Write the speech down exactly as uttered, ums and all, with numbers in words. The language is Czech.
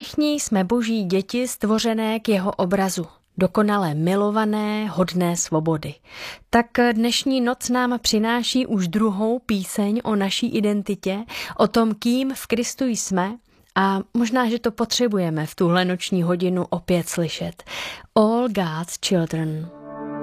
Všichni jsme boží děti stvořené k jeho obrazu, dokonale milované, hodné svobody. Tak dnešní noc nám přináší už druhou píseň o naší identitě, o tom, kým v Kristu jsme, a možná, že to potřebujeme v tuhle noční hodinu opět slyšet. All God's Children.